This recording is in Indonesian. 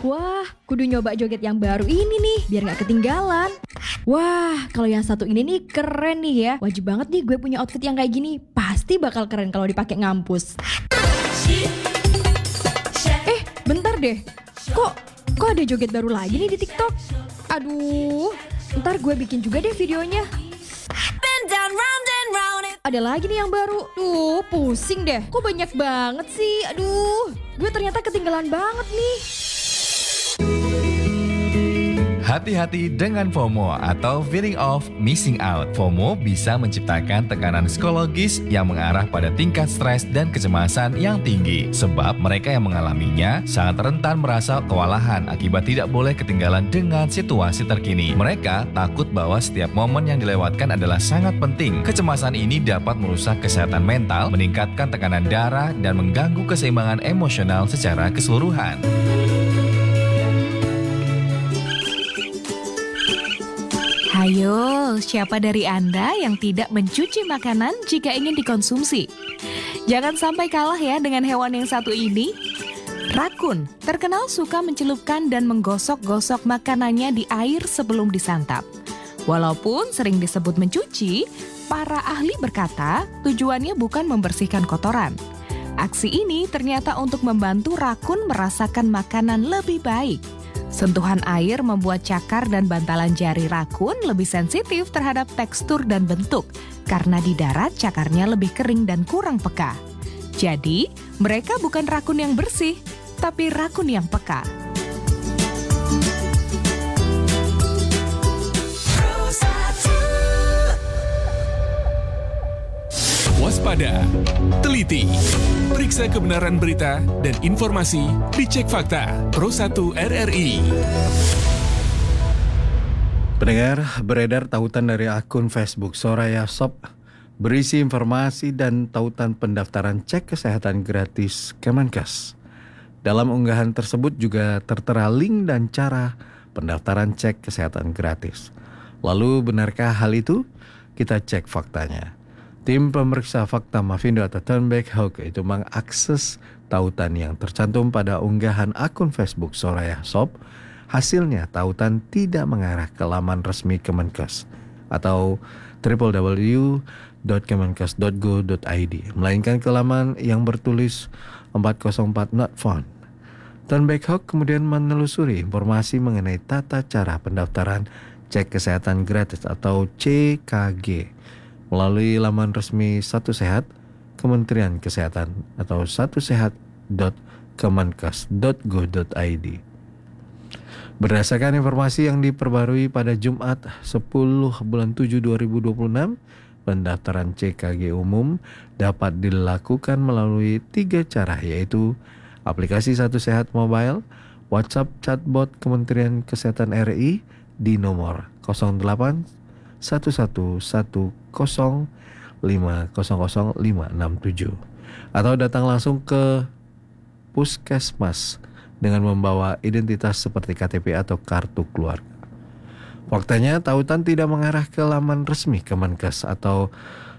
Wah, kudu nyoba joget yang baru ini nih, biar gak ketinggalan. Wah, kalau yang satu ini nih keren nih ya. Wajib banget nih gue punya outfit yang kayak gini. Pasti bakal keren kalau dipakai ngampus. Bentar deh. Kok ada joget baru lagi nih di TikTok? Aduh, ntar gue bikin juga deh videonya. Ada lagi nih yang baru. Duh, pusing deh. Kok banyak banget sih? Aduh, gue ternyata ketinggalan banget nih. Hati-hati dengan FOMO atau feeling of missing out. FOMO bisa menciptakan tekanan psikologis yang mengarah pada tingkat stres dan kecemasan yang tinggi. Sebab mereka yang mengalaminya sangat rentan merasa kewalahan akibat tidak boleh ketinggalan dengan situasi terkini. Mereka takut bahwa setiap momen yang dilewatkan adalah sangat penting. Kecemasan ini dapat merusak kesehatan mental, meningkatkan tekanan darah, dan mengganggu keseimbangan emosional secara keseluruhan. Hayo, siapa dari Anda yang tidak mencuci makanan jika ingin dikonsumsi? Jangan sampai kalah ya dengan hewan yang satu ini. Rakun terkenal suka mencelupkan dan menggosok-gosok makanannya di air sebelum disantap. Walaupun sering disebut mencuci, para ahli berkata tujuannya bukan membersihkan kotoran. Aksi ini ternyata untuk membantu rakun merasakan makanan lebih baik. Sentuhan air membuat cakar dan bantalan jari rakun lebih sensitif terhadap tekstur dan bentuk, karena di darat cakarnya lebih kering dan kurang peka. Jadi, mereka bukan rakun yang bersih, tapi rakun yang peka. Waspada, teliti, periksa kebenaran berita dan informasi, dicek fakta. Pro 1 RRI. Pendengar, beredar tautan dari akun Facebook Soraya Shop berisi informasi dan tautan pendaftaran cek kesehatan gratis Kemenkes. Dalam unggahan tersebut juga tertera link dan cara pendaftaran cek kesehatan gratis. Lalu benarkah hal itu? Kita cek faktanya. Tim pemeriksa fakta Mavindo atau Turnback Hawk itu mengakses tautan yang tercantum pada unggahan akun Facebook Soraya Shop. Hasilnya tautan tidak mengarah ke laman resmi Kemenkes atau www.kemenkes.go.id, melainkan ke laman yang bertulis 404 not found. Turnback Hawk kemudian menelusuri informasi mengenai tata cara pendaftaran cek kesehatan gratis atau CKG melalui laman resmi Satu Sehat Kementerian Kesehatan atau satusehat.kemenkes.go.id. Berdasarkan informasi yang diperbarui pada Jumat 10 bulan 7 2026, pendaftaran CKG umum dapat dilakukan melalui 3 cara, yaitu aplikasi Satu Sehat Mobile, WhatsApp chatbot Kementerian Kesehatan RI di nomor 08 11110500567 atau datang langsung ke Puskesmas dengan membawa identitas seperti KTP atau kartu keluarga. Faktanya, tautan tidak mengarah ke laman resmi Kemenkes atau